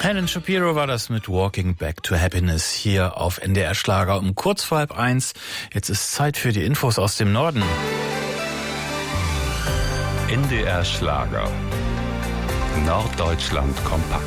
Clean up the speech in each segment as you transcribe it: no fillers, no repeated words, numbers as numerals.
Helen Shapiro war das mit Walking Back to Happiness hier auf NDR Schlager um kurz vor 12:30. Jetzt ist Zeit für die Infos aus dem Norden. NDR Schlager. Norddeutschland kompakt.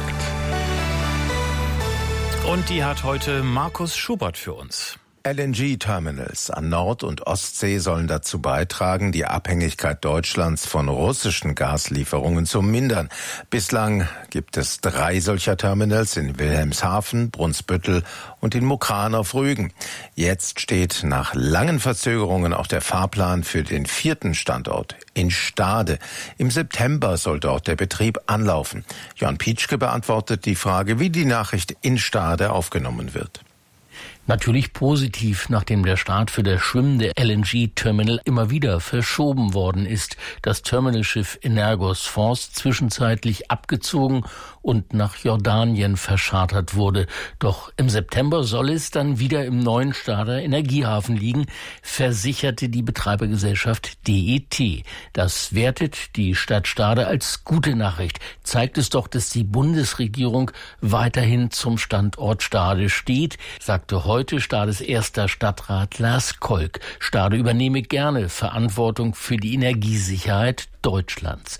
Und die hat heute Markus Schubert für uns. LNG-Terminals an Nord- und Ostsee sollen dazu beitragen, die Abhängigkeit Deutschlands von russischen Gaslieferungen zu mindern. Bislang gibt es 3 solcher Terminals in Wilhelmshaven, Brunsbüttel und in Mukran auf Rügen. Jetzt steht nach langen Verzögerungen auch der Fahrplan für den 4. Standort in Stade. Im September soll dort der Betrieb anlaufen. Jörn Pietschke beantwortet die Frage, wie die Nachricht in Stade aufgenommen wird. Natürlich positiv, nachdem der Start für das schwimmende LNG-Terminal immer wieder verschoben worden ist. Das Terminalschiff Energos Force zwischenzeitlich abgezogen und nach Jordanien verschartert wurde. Doch im September soll es dann wieder im neuen Stader Energiehafen liegen, versicherte die Betreibergesellschaft DET. Das wertet die Stadt Stade als gute Nachricht. Zeigt es doch, dass die Bundesregierung weiterhin zum Standort Stade steht, sagte heute Stades erster Stadtrat Lars Kolk. Stade übernehme gerne Verantwortung für die Energiesicherheit Deutschlands.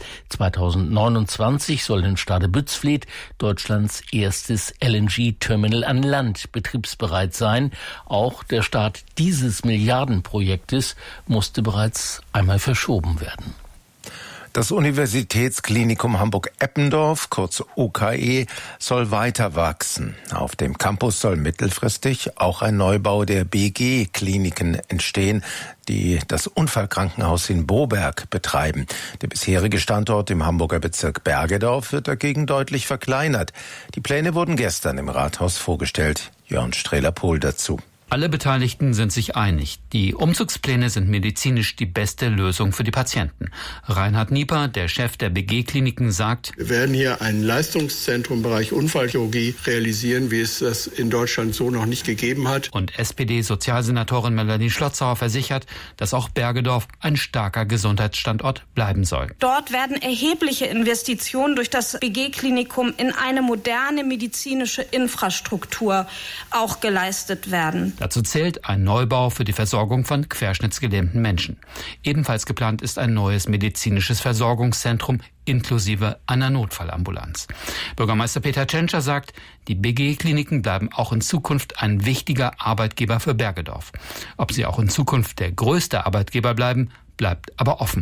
2029 soll in Stade-Bützfleth Deutschlands erstes LNG-Terminal an Land betriebsbereit sein. Auch der Start dieses Milliardenprojektes musste bereits einmal verschoben werden. Das Universitätsklinikum Hamburg-Eppendorf, kurz UKE, soll weiter wachsen. Auf dem Campus soll mittelfristig auch ein Neubau der BG-Kliniken entstehen, die das Unfallkrankenhaus in Boberg betreiben. Der bisherige Standort im Hamburger Bezirk Bergedorf wird dagegen deutlich verkleinert. Die Pläne wurden gestern im Rathaus vorgestellt. Jörn Strehler-Pohl dazu. Alle Beteiligten sind sich einig. Die Umzugspläne sind medizinisch die beste Lösung für die Patienten. Reinhard Nieper, der Chef der BG-Kliniken, sagt: Wir werden hier ein Leistungszentrum im Bereich Unfallchirurgie realisieren, wie es das in Deutschland so noch nicht gegeben hat. Und SPD-Sozialsenatorin Melanie Schlotzauer versichert, dass auch Bergedorf ein starker Gesundheitsstandort bleiben soll. Dort werden erhebliche Investitionen durch das BG-Klinikum in eine moderne medizinische Infrastruktur auch geleistet werden. Dazu zählt ein Neubau für die Versorgung von querschnittsgelähmten Menschen. Ebenfalls geplant ist ein neues medizinisches Versorgungszentrum inklusive einer Notfallambulanz. Bürgermeister Peter Tschentscher sagt, die BG-Kliniken bleiben auch in Zukunft ein wichtiger Arbeitgeber für Bergedorf. Ob sie auch in Zukunft der größte Arbeitgeber bleiben, bleibt aber offen.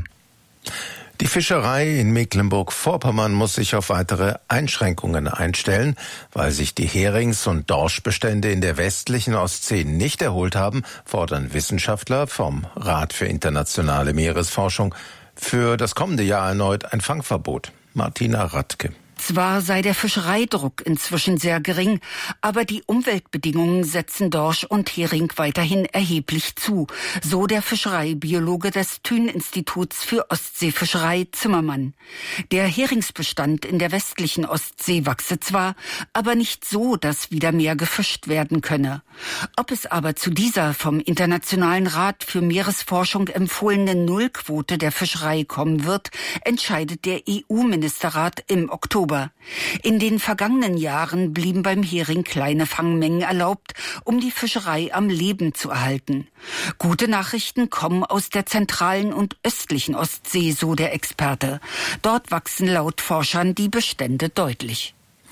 Die Fischerei in Mecklenburg-Vorpommern muss sich auf weitere Einschränkungen einstellen. Weil sich die Herings- und Dorschbestände in der westlichen Ostsee nicht erholt haben, fordern Wissenschaftler vom Rat für internationale Meeresforschung für das kommende Jahr erneut ein Fangverbot. Martina Radke. Zwar sei der Fischereidruck inzwischen sehr gering, aber die Umweltbedingungen setzen Dorsch und Hering weiterhin erheblich zu, so der Fischereibiologe des Thün-Instituts für Ostseefischerei Zimmermann. Der Heringsbestand in der westlichen Ostsee wachse zwar, aber nicht so, dass wieder mehr gefischt werden könne. Ob es aber zu dieser vom Internationalen Rat für Meeresforschung empfohlenen Nullquote der Fischerei kommen wird, entscheidet der EU-Ministerrat im Oktober. In den vergangenen Jahren blieben beim Hering kleine Fangmengen erlaubt, um die Fischerei am Leben zu erhalten. Gute Nachrichten kommen aus der zentralen und östlichen Ostsee, so der Experte. Dort wachsen laut Forschern die Bestände deutlich.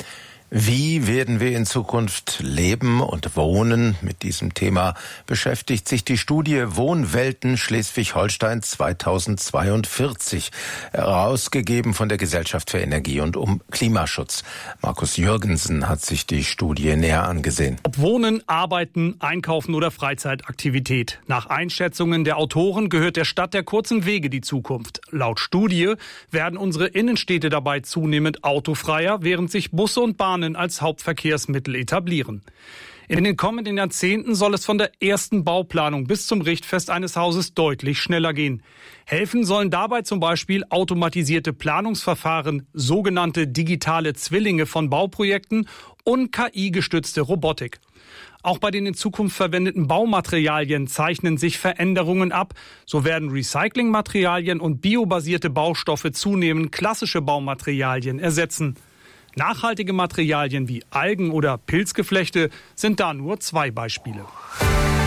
Wie werden wir in Zukunft leben und wohnen? Mit diesem Thema beschäftigt sich die Studie Wohnwelten Schleswig-Holstein 2042, herausgegeben von der Gesellschaft für Energie und Klimaschutz. Markus Jürgensen hat sich die Studie näher angesehen. Ob Wohnen, Arbeiten, Einkaufen oder Freizeitaktivität. Nach Einschätzungen der Autoren gehört der Stadt der kurzen Wege die Zukunft. Laut Studie werden unsere Innenstädte dabei zunehmend autofreier, während sich Busse und Bahnen als Hauptverkehrsmittel etablieren. In den kommenden Jahrzehnten soll es von der ersten Bauplanung bis zum Richtfest eines Hauses deutlich schneller gehen. Helfen sollen dabei zum Beispiel automatisierte Planungsverfahren, sogenannte digitale Zwillinge von Bauprojekten und KI-gestützte Robotik. Auch bei den in Zukunft verwendeten Baumaterialien zeichnen sich Veränderungen ab. So werden Recyclingmaterialien und biobasierte Baustoffe zunehmend klassische Baumaterialien ersetzen. Nachhaltige Materialien wie Algen oder Pilzgeflechte sind da nur 2 Beispiele.